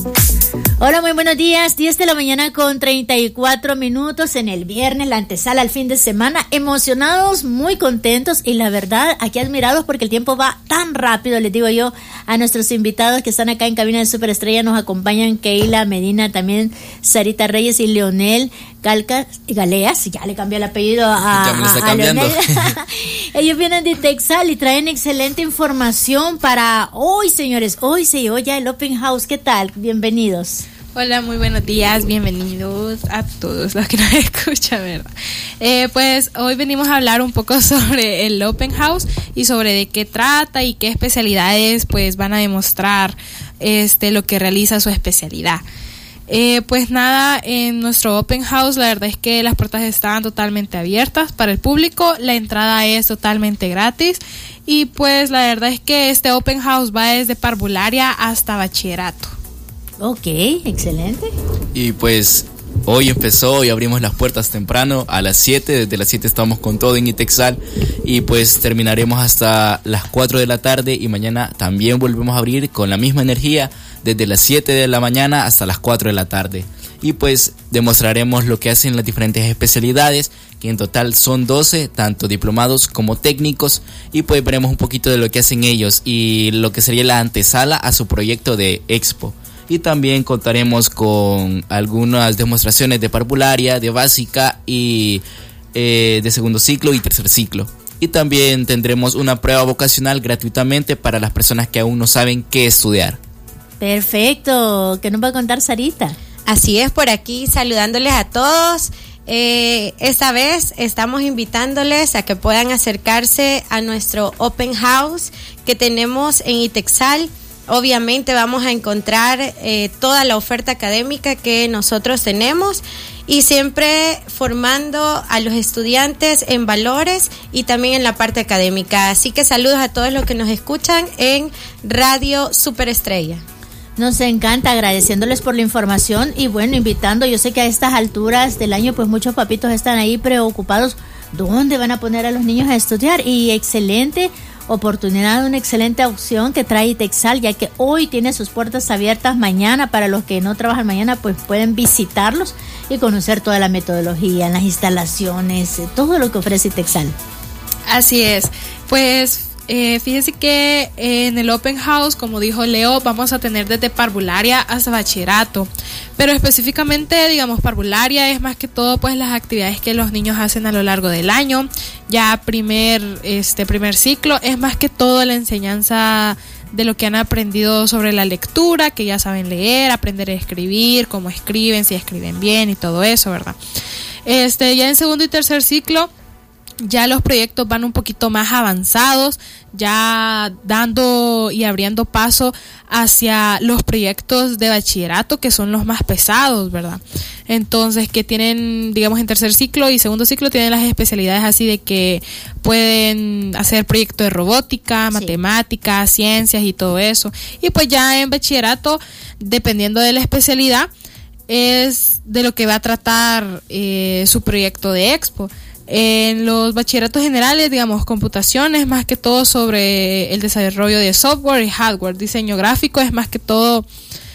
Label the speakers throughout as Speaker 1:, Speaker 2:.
Speaker 1: Hola, muy buenos días, 10 de la mañana con 34 minutos en el viernes, la antesala al fin de semana, emocionados, muy contentos y la verdad, aquí admirados porque el tiempo va tan rápido, les digo yo a nuestros invitados que están acá en cabina de Superestrella, nos acompañan Keila Medina, también Sarita Reyes y Leonel Galeas, ya le cambié el apellido a Leonel. Ellos vienen de Texal y traen excelente información para hoy, señores, hoy se llevó ya el Open House, ¿qué tal? Bienvenidos.
Speaker 2: Hola, muy buenos días, bienvenidos a todos los que nos escuchan, ¿verdad? Pues hoy venimos a hablar un poco sobre el Open House y sobre de qué trata y qué especialidades pues van a demostrar lo que realiza su especialidad. Pues nada, en nuestro Open House la verdad es que las puertas están totalmente abiertas para el público, la entrada es totalmente gratis y pues la verdad es que este Open House va desde parvularia hasta bachillerato.
Speaker 1: Ok, excelente.
Speaker 3: Y pues hoy empezó y abrimos las puertas temprano a las 7, desde las 7 estamos con todo en Itexal y pues terminaremos hasta las 4 de la tarde y mañana también volvemos a abrir con la misma energía desde las 7 de la mañana hasta las 4 de la tarde. Y pues demostraremos lo que hacen las diferentes especialidades, que en total son 12, tanto diplomados como técnicos, y pues veremos un poquito de lo que hacen ellos y lo que sería la antesala a su proyecto de Expo. Y también contaremos con algunas demostraciones de parvularia, de básica y de segundo ciclo y tercer ciclo. Y también tendremos una prueba vocacional gratuitamente para las personas que aún no saben qué estudiar.
Speaker 1: Perfecto, ¿qué nos va a contar Sarita?
Speaker 4: Así es, por aquí saludándoles a todos. Esta vez estamos invitándoles a que puedan acercarse a nuestro Open House que tenemos en Itexal. Obviamente vamos a encontrar toda la oferta académica que nosotros tenemos y siempre formando a los estudiantes en valores y también en la parte académica. Así que saludos a todos los que nos escuchan en Radio Superestrella.
Speaker 1: Nos encanta, agradeciéndoles por la información y bueno, invitando, yo sé que a estas alturas del año pues muchos papitos están ahí preocupados, ¿dónde van a poner a los niños a estudiar? Y excelente oportunidad, una excelente opción que trae Itexal, ya que hoy tiene sus puertas abiertas, mañana para los que no trabajan mañana pues pueden visitarlos y conocer toda la metodología, las instalaciones, todo lo que ofrece Itexal.
Speaker 2: Así es, pues fíjese que en el Open House, como dijo Leo, vamos a tener desde parvularia hasta bachillerato, pero específicamente, digamos, parvularia es más que todo pues las actividades que los niños hacen a lo largo del año. Ya primer ciclo es más que todo la enseñanza de lo que han aprendido sobre la lectura, que ya saben leer, aprender a escribir, cómo escriben, si escriben bien y todo eso, ¿verdad? Ya en segundo y tercer ciclo ya los proyectos van un poquito más avanzados, ya dando y abriendo paso hacia los proyectos de bachillerato, que son los más pesados, ¿verdad? Entonces, que tienen, digamos, en tercer ciclo y segundo ciclo tienen las especialidades así de que pueden hacer proyectos de robótica, matemáticas, ciencias y todo eso. Y pues ya en bachillerato, dependiendo de la especialidad, es de lo que va a tratar su proyecto de Expo. En los bachilleratos generales, digamos, computación es más que todo sobre el desarrollo de software y hardware. Diseño gráfico es más que todo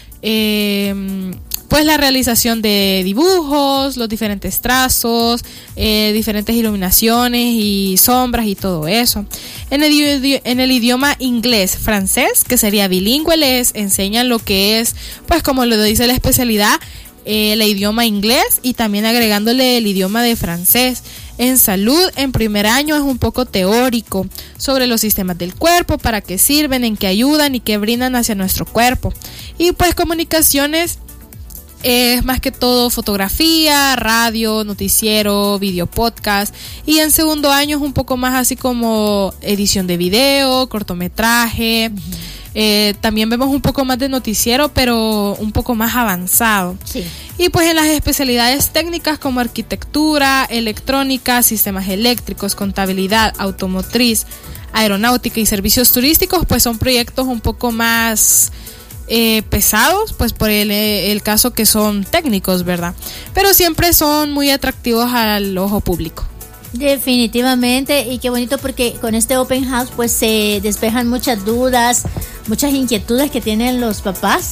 Speaker 2: pues la realización de dibujos, los diferentes trazos, diferentes iluminaciones y sombras y todo eso. En el idioma inglés, francés, que sería bilingüe, les enseñan lo que es, pues como lo dice la especialidad, el idioma inglés y también agregándole el idioma de francés. En salud, en primer año es un poco teórico sobre los sistemas del cuerpo, para qué sirven, en qué ayudan y qué brindan hacia nuestro cuerpo. Y pues comunicaciones es más que todo fotografía, radio, noticiero, video podcast. Y en segundo año es un poco más así como edición de video, cortometraje. También vemos un poco más de noticiero, pero un poco más avanzado. Sí. Y pues en las especialidades técnicas como arquitectura, electrónica, sistemas eléctricos, contabilidad, automotriz, aeronáutica y servicios turísticos, pues son proyectos un poco más pesados, pues por el caso que son técnicos, ¿verdad? Pero siempre son muy atractivos al ojo público.
Speaker 1: Definitivamente, y qué bonito porque con este Open House pues se despejan muchas dudas, muchas inquietudes que tienen los papás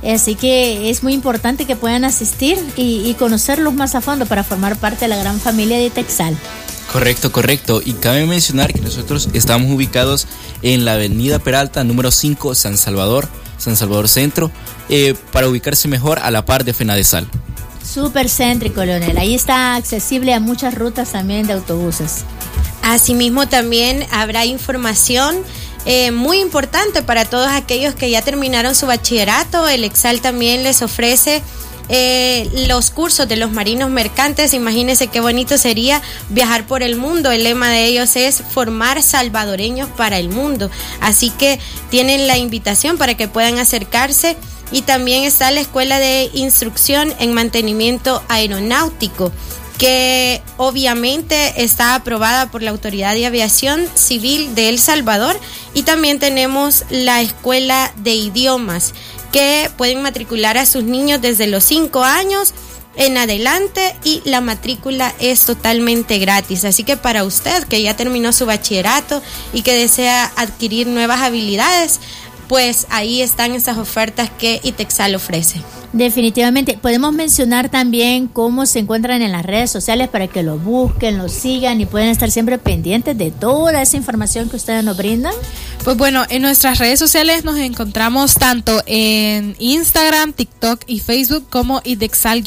Speaker 1: Así que es muy importante que puedan asistir y conocerlos más a fondo para formar parte de la gran familia de ITEXAL.
Speaker 3: Correcto. Y cabe mencionar que nosotros estamos ubicados en la avenida Peralta, número 5, San Salvador Centro, para ubicarse mejor a la par de FENADESAL.
Speaker 1: Súper céntrico, Leonel. Ahí está accesible a muchas rutas también de autobuses.
Speaker 4: Asimismo, también habrá información muy importante para todos aquellos que ya terminaron su bachillerato. El EXAL también les ofrece los cursos de los marinos mercantes. Imagínense qué bonito sería viajar por el mundo. El lema de ellos es formar salvadoreños para el mundo. Así que tienen la invitación para que puedan acercarse. Y también está la Escuela de Instrucción en Mantenimiento Aeronáutico, que obviamente está aprobada por la Autoridad de Aviación Civil de El Salvador. Y también tenemos la Escuela de Idiomas, que pueden matricular a sus niños desde los 5 años en adelante, y la matrícula es totalmente gratis. Así que para usted que ya terminó su bachillerato y que desea adquirir nuevas habilidades, pues ahí están esas ofertas que ITEXAL ofrece.
Speaker 1: Definitivamente. Podemos mencionar también cómo se encuentran en las redes sociales para que lo busquen, lo sigan y puedan estar siempre pendientes de toda esa información que ustedes nos brindan.
Speaker 2: Pues bueno, en nuestras redes sociales nos encontramos tanto en Instagram, TikTok y Facebook como ITEXAL_.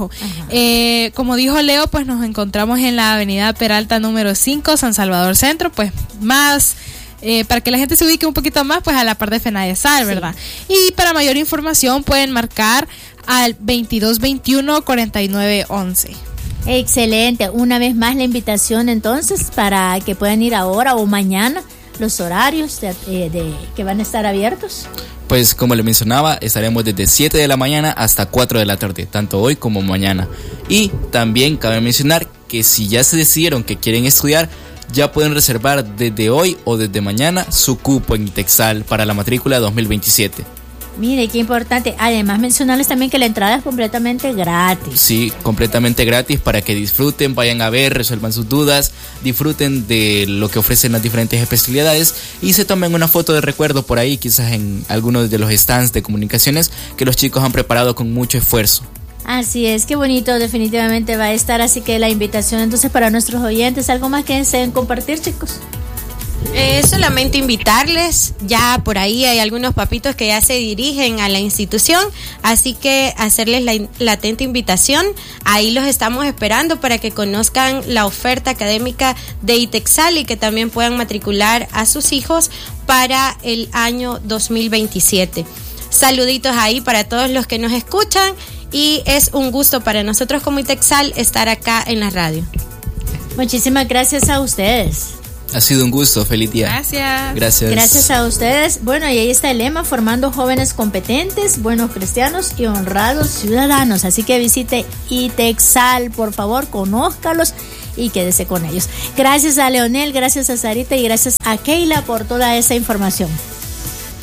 Speaker 2: Como dijo Leo, pues nos encontramos en la avenida Peralta número 5, San Salvador Centro, pues más... para que la gente se ubique un poquito más, pues a la par de FENADESAL, ¿verdad? Sí. Y para mayor información pueden marcar al 2221-4911.
Speaker 1: Excelente. Una vez más la invitación entonces para que puedan ir ahora o mañana, los horarios que van a estar abiertos.
Speaker 3: Pues como le mencionaba, estaremos desde 7 de la mañana hasta 4 de la tarde, tanto hoy como mañana. Y también cabe mencionar que si ya se decidieron que quieren estudiar, ya pueden reservar desde hoy o desde mañana su cupo en ITEXAL para la matrícula 2027.
Speaker 1: Mire, qué importante. Además, mencionarles también que la entrada es completamente gratis.
Speaker 3: Sí, completamente gratis para que disfruten, vayan a ver, resuelvan sus dudas, disfruten de lo que ofrecen las diferentes especialidades y se tomen una foto de recuerdo por ahí, quizás en algunos de los stands de comunicaciones que los chicos han preparado con mucho esfuerzo.
Speaker 1: Así es, qué bonito, definitivamente va a estar, así que la invitación entonces para nuestros oyentes. ¿Algo más que deseen compartir, chicos?
Speaker 4: Solamente invitarles, ya por ahí hay algunos papitos que ya se dirigen a la institución, así que hacerles la atenta invitación. Ahí los estamos esperando para que conozcan la oferta académica de ITEXAL y que también puedan matricular a sus hijos para el año 2027. Saluditos ahí para todos los que nos escuchan y es un gusto para nosotros como ITEXAL estar acá en la radio.
Speaker 1: Muchísimas gracias a ustedes.
Speaker 3: Ha sido un gusto, feliz día.
Speaker 2: Gracias.
Speaker 1: Gracias a ustedes. Bueno, y ahí está el lema: formando jóvenes competentes, buenos cristianos y honrados ciudadanos. Así que visite ITEXAL, por favor, conózcalos y quédese con ellos. Gracias a Leonel, gracias a Sarita y gracias a Keila por toda esa información.